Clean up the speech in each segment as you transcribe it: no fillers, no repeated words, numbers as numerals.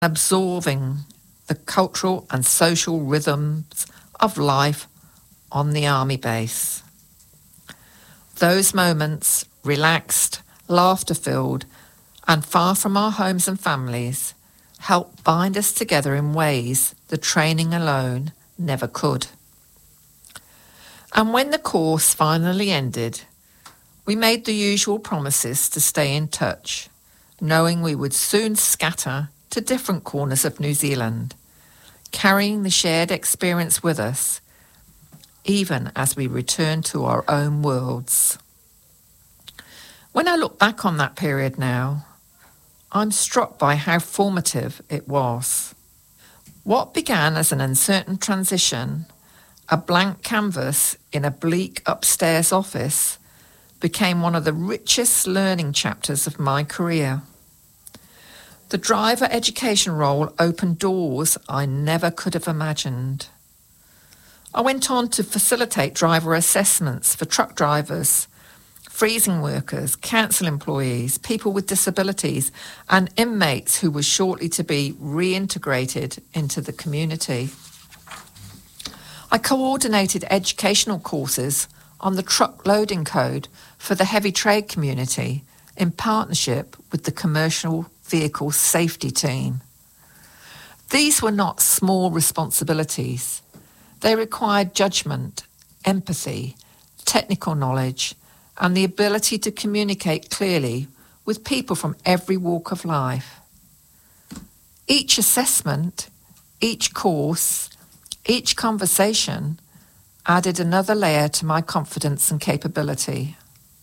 absorbing the cultural and social rhythms of life on the army base. Those moments, relaxed, laughter-filled, and far from our homes and families, help bind us together in ways the training alone never could. And when the course finally ended, we made the usual promises to stay in touch, knowing we would soon scatter to different corners of New Zealand, carrying the shared experience with us, even as we return to our own worlds. When I look back on that period now, I'm struck by how formative it was. What began as an uncertain transition, a blank canvas in a bleak upstairs office, became one of the richest learning chapters of my career. The driver education role opened doors I never could have imagined. I went on to facilitate driver assessments for truck drivers, freezing workers, council employees, people with disabilities, and inmates who were shortly to be reintegrated into the community. I coordinated educational courses on the truck loading code for the heavy trade community in partnership with the Commercial Vehicle Safety Team. These were not small responsibilities. They required judgment, empathy, technical knowledge, and the ability to communicate clearly with people from every walk of life. Each assessment, each course, each conversation added another layer to my confidence and capability.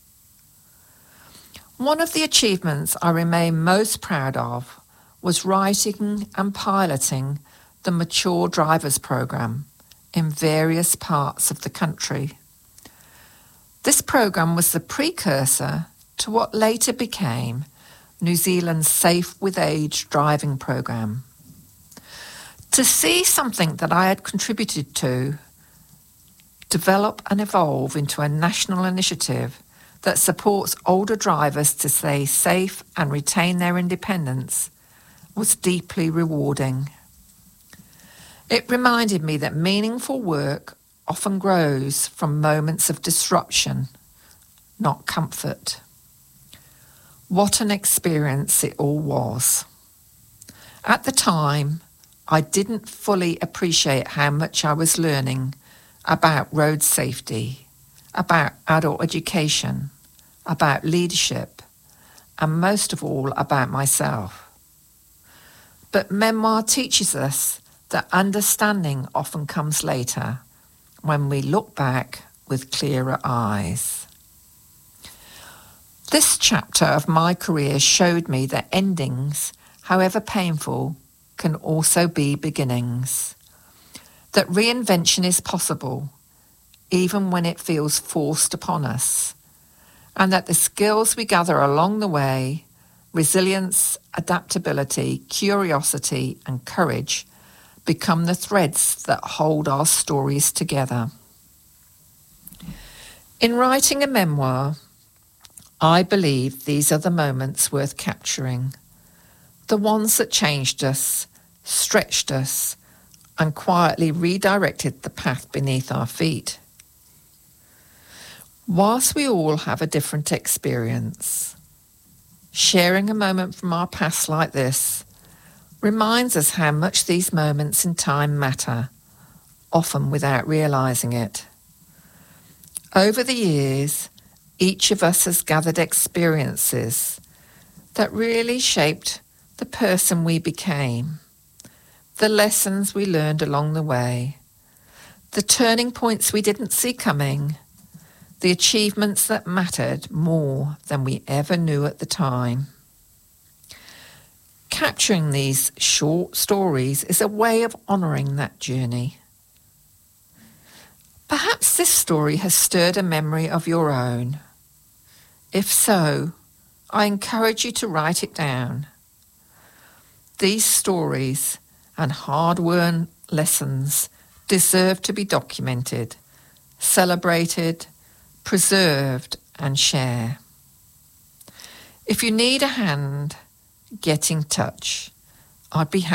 One of the achievements I remain most proud of was writing and piloting the Mature Drivers Programme in various parts of the country. This programme was the precursor to what later became New Zealand's Safe with Age driving programme. To see something that I had contributed to develop and evolve into a national initiative that supports older drivers to stay safe and retain their independence was deeply rewarding. It reminded me that meaningful work often grows from moments of disruption, not comfort. What an experience it all was. At the time, I didn't fully appreciate how much I was learning about road safety, about adult education, about leadership, and most of all about myself. But memoir teaches us that understanding often comes later, when we look back with clearer eyes. This chapter of my career showed me that endings, however painful, can also be beginnings. That reinvention is possible, even when it feels forced upon us. And that the skills we gather along the way, resilience, adaptability, curiosity, and courage, become the threads that hold our stories together. In writing a memoir, I believe these are the moments worth capturing, the ones that changed us, stretched us, and quietly redirected the path beneath our feet. Whilst we all have a different experience, sharing a moment from our past like this reminds us how much these moments in time matter, often without realising it. Over the years, each of us has gathered experiences that really shaped the person we became, the lessons we learned along the way, the turning points we didn't see coming, the achievements that mattered more than we ever knew at the time. Capturing these short stories is a way of honouring that journey. Perhaps this story has stirred a memory of your own. If so, I encourage you to write it down. These stories and hard-won lessons deserve to be documented, celebrated, preserved, and shared. If you need a hand, get in touch. I'd be happy